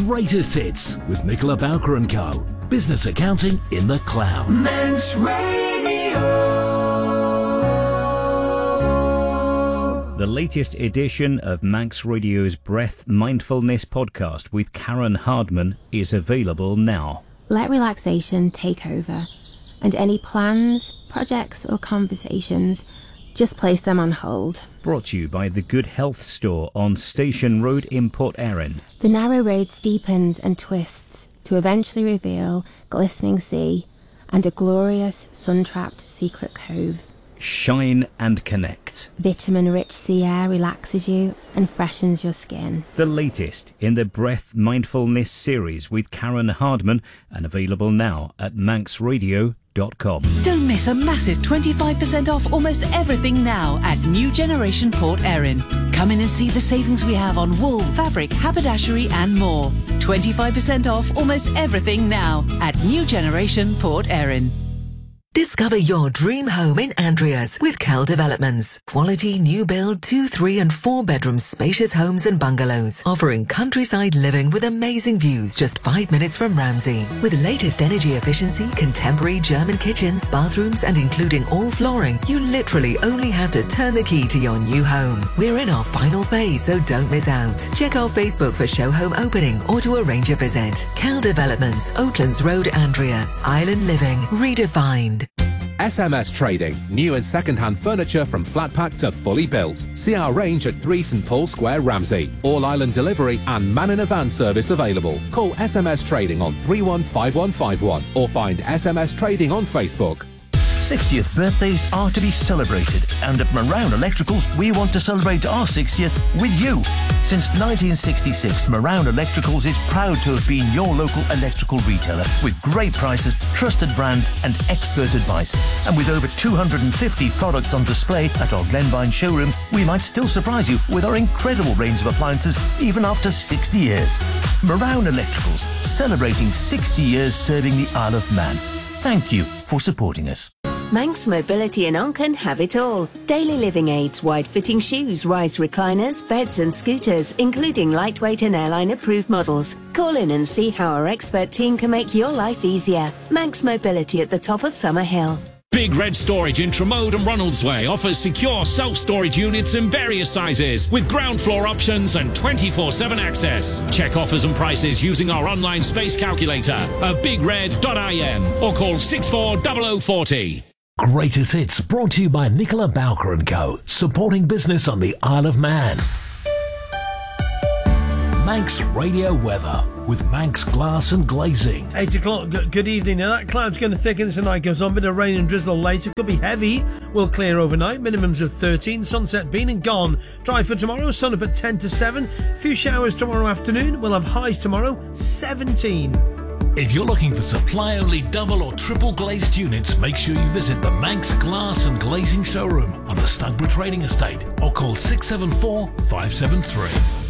Greatest Hits with Nicola Bowker & Co. Business accounting in the cloud. Manx Radio. The latest edition of Manx Radio's Breath Mindfulness podcast with Karen Hardman is available now. Let relaxation take over, and any plans, projects or conversations, just place them on hold. Brought to you by the Good Health Store on Station Road in Port Erin. The narrow road steepens and twists to eventually reveal glistening sea and a glorious sun-trapped secret cove. Shine and connect. Vitamin-rich sea air relaxes you and freshens your skin. The latest in the Breath Mindfulness series with Karen Hardman, and available now at manxradio.com. Don't miss a massive 25% off almost everything now at New Generation Port Erin. Come in and see the savings we have on wool, fabric, haberdashery and more. 25% off almost everything now at New Generation Port Erin. Discover your dream home in Andreas with Cal Developments. Quality new build 2, 3 and 4 bedroom spacious homes and bungalows, offering countryside living with amazing views just 5 minutes from Ramsey. With latest energy efficiency, contemporary German kitchens, bathrooms and including all flooring, you literally only have to turn the key to your new home. We're in our final phase, so don't miss out. Check our Facebook for show home opening or to arrange a visit. Cal Developments, Oatlands Road, Andreas. Island living redefined. SMS Trading. New and second-hand furniture from flat pack to fully built. See our range at 3 St Paul Square, Ramsey. All island delivery and man in a van service available. Call SMS Trading on 315151 or find SMS Trading on Facebook. 60th birthdays are to be celebrated, and at Marown Electricals we want to celebrate our 60th with you. Since 1966, Marown Electricals is proud to have been your local electrical retailer with great prices, trusted brands and expert advice. And with over 250 products on display at our Glenvine showroom, we might still surprise you with our incredible range of appliances even after 60 years. Marown Electricals, celebrating 60 years serving the Isle of Man. Thank you for supporting us. Manx Mobility in Onken have it all. Daily living aids, wide-fitting shoes, rise recliners, beds and scooters, including lightweight and airline-approved models. Call in and see how our expert team can make your life easier. Manx Mobility at the top of Summer Hill. Big Red Storage in Tremode and Ronaldsway offers secure self-storage units in various sizes with ground floor options and 24/7 access. Check offers and prices using our online space calculator at bigred.im or call 640040. Greatest Hits brought to you by Nicola Bowker & Co. Supporting business on the Isle of Man. Manx Radio weather with Manx Glass and Glazing. 8 o'clock, good evening. Now that cloud's going to thicken as the night goes on. Bit of rain and drizzle later. Could be heavy. Will clear overnight. Minimums of 13. Sunset been and gone. Dry for tomorrow. Sun up at 10 to 7. Few showers tomorrow afternoon. We'll have highs tomorrow. 17. If you're looking for supply-only double or triple glazed units, make sure you visit the Manx Glass and Glazing showroom on the Stagborough Trading Estate or call 674 573.